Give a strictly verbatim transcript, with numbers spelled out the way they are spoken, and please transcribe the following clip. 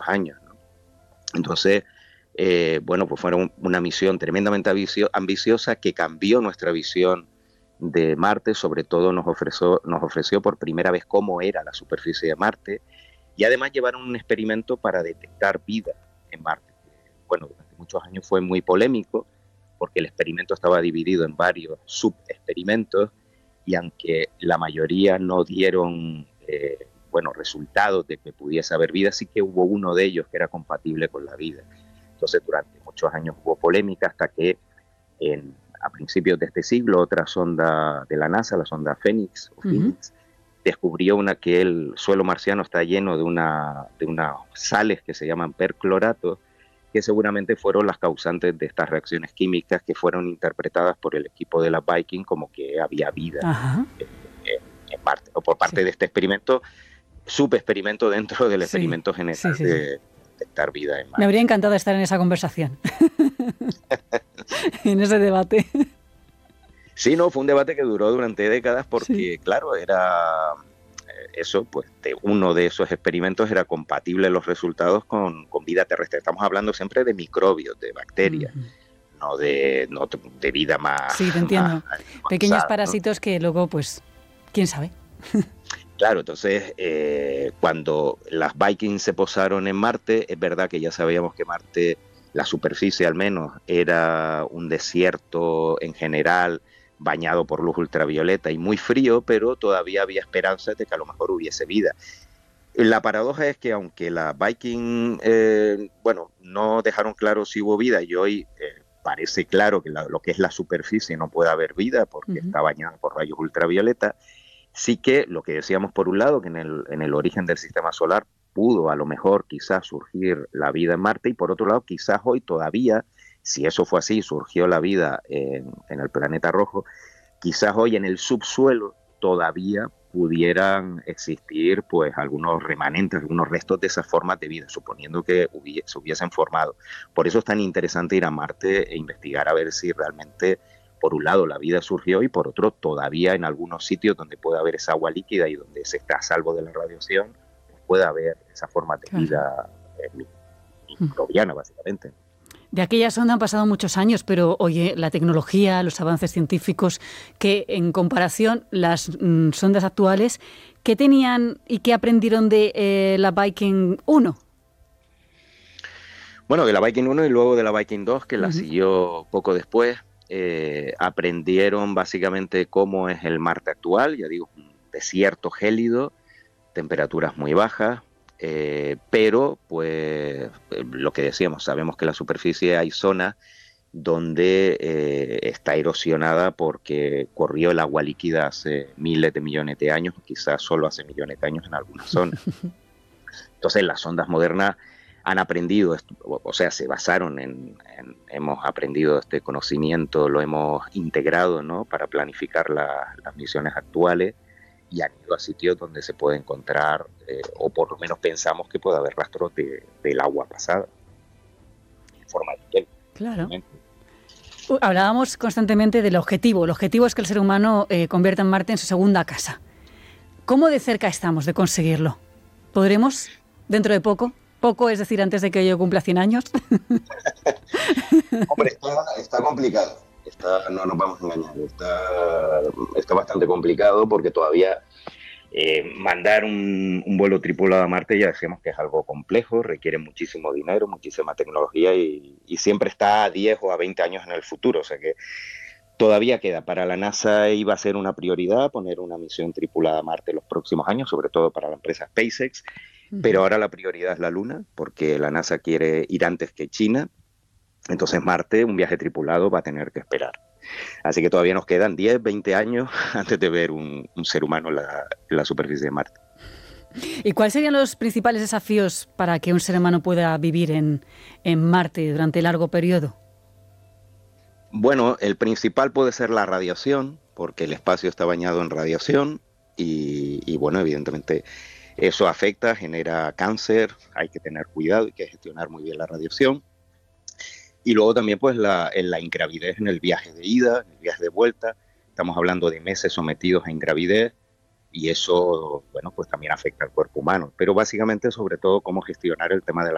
años, ¿no? Entonces, eh, bueno, pues fue una misión tremendamente ambiciosa que cambió nuestra visión de Marte. Sobre todo nos ofreció, nos ofreció por primera vez cómo era la superficie de Marte, y además llevaron un experimento para detectar vida en Marte. Bueno, durante muchos años fue muy polémico porque el experimento estaba dividido en varios subexperimentos, y aunque la mayoría no dieron eh, bueno, resultados de que pudiese haber vida, sí que hubo uno de ellos que era compatible con la vida. Entonces, durante muchos años hubo polémica hasta que en, a principios de este siglo otra sonda de la NASA, la sonda Phoenix, o Phoenix, uh-huh, descubrió una, que el suelo marciano está lleno de, una, de unas sales que se llaman percloratos, que seguramente fueron las causantes de estas reacciones químicas que fueron interpretadas por el equipo de la Viking como que había vida uh-huh. en, en, en Marte, o por parte sí. de este experimento, subexperimento dentro del experimento sí. general sí, sí, de sí. detectar vida en Marte. Me habría encantado estar en esa conversación, en ese debate. Sí, no, fue un debate que duró durante décadas porque, sí. claro, era eso, pues de uno de esos experimentos era compatible los resultados con, con vida terrestre. Estamos hablando siempre de microbios, de bacterias, uh-huh. no, de, no de vida más... Sí, te entiendo. Más, más Pequeños usada, parásitos, ¿no? Que luego, pues, quién sabe. Claro, entonces, eh, cuando las Vikings se posaron en Marte, es verdad que ya sabíamos que Marte, la superficie al menos, era un desierto en general, bañado por luz ultravioleta y muy frío, pero todavía había esperanzas de que a lo mejor hubiese vida. La paradoja es que aunque las Viking, eh, bueno, no dejaron claro si hubo vida, y hoy eh, parece claro que la, lo que es la superficie no puede haber vida porque uh-huh. está bañada por rayos ultravioleta, sí que lo que decíamos por un lado, que en el, en el origen del sistema solar pudo a lo mejor quizás surgir la vida en Marte, y por otro lado quizás hoy todavía, si eso fue así, surgió la vida en, en el planeta rojo, quizás hoy en el subsuelo todavía pudieran existir pues algunos remanentes, algunos restos de esas formas de vida, suponiendo que hubiese, se hubiesen formado. Por eso es tan interesante ir a Marte e investigar a ver si realmente, por un lado, la vida surgió, y por otro, todavía en algunos sitios donde puede haber esa agua líquida y donde se está a salvo de la radiación, pues puede haber esa forma de claro. vida eh, microbiana, básicamente. De aquella sonda han pasado muchos años, pero oye, la tecnología, los avances científicos, que en comparación las mm, sondas actuales, ¿qué tenían y qué aprendieron de eh, la Viking uno? Bueno, de la Viking uno y luego de la Viking dos, que la uh-huh. siguió poco después, eh, aprendieron básicamente cómo es el Marte actual, ya digo, un desierto gélido, temperaturas muy bajas, Eh, pero pues eh, lo que decíamos, sabemos que en la superficie hay zonas donde eh, está erosionada porque corrió el agua líquida hace miles de millones de años, quizás solo hace millones de años en algunas zonas. Entonces las sondas modernas han aprendido, o sea, se basaron en, en hemos aprendido este conocimiento, lo hemos integrado, ¿no?, para planificar la, las misiones actuales, y han ido a sitios donde se puede encontrar, eh, o por lo menos pensamos que puede haber rastros de, del agua pasada, en forma de hielo. Claro. Uh, hablábamos constantemente del objetivo. El objetivo es que el ser humano eh, convierta en Marte en su segunda casa. ¿Cómo de cerca estamos de conseguirlo? ¿Podremos dentro de poco? ¿Poco, es decir, antes de que yo cumpla cien años? Hombre, está, está complicado. Está, no nos vamos a engañar, está, está bastante complicado porque todavía eh, mandar un, un vuelo tripulado a Marte, ya decíamos que es algo complejo, requiere muchísimo dinero, muchísima tecnología, y, y siempre está a diez o a veinte años en el futuro, o sea que todavía queda. Para la NASA iba a ser una prioridad poner una misión tripulada a Marte en los próximos años, sobre todo para la empresa SpaceX, uh-huh. pero ahora la prioridad es la Luna, porque la NASA quiere ir antes que China. Entonces Marte, un viaje tripulado, va a tener que esperar. Así que todavía nos quedan diez, veinte años antes de ver un, un ser humano en la, en la superficie de Marte. ¿Y cuáles serían los principales desafíos para que un ser humano pueda vivir en, en Marte durante largo periodo? Bueno, el principal puede ser la radiación, porque el espacio está bañado en radiación y, y bueno, evidentemente eso afecta, genera cáncer, hay que tener cuidado, hay que gestionar muy bien la radiación. Y luego también pues la, en la ingravidez en el viaje de ida, en el viaje de vuelta, estamos hablando de meses sometidos a ingravidez, y eso, bueno, pues también afecta al cuerpo humano, pero básicamente sobre todo cómo gestionar el tema de la